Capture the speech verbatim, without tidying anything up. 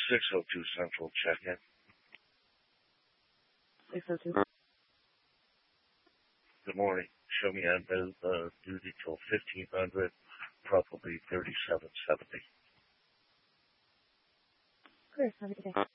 six oh two Central, check-in. six oh two. Good morning. Show me on uh, duty till fifteen hundred, probably thirty-seven seventy. Clear. Have a good day.